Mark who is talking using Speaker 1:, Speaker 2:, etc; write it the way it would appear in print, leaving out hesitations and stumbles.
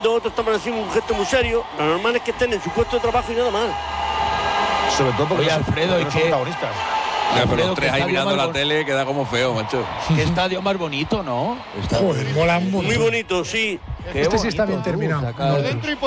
Speaker 1: otros están haciendo un gesto muy serio. Lo normal es que estén en su puesto de trabajo y nada más.
Speaker 2: Sobre todo porque
Speaker 3: Alfredo,
Speaker 2: no son protagonistas.
Speaker 4: Pero los tres ahí mirando la tele queda como feo, macho.
Speaker 3: Qué estadio más bonito, ¿no?
Speaker 5: Joder, mola mucho.
Speaker 1: Muy bonito, sí.
Speaker 5: Este sí está bien terminado.
Speaker 3: Por dentro y por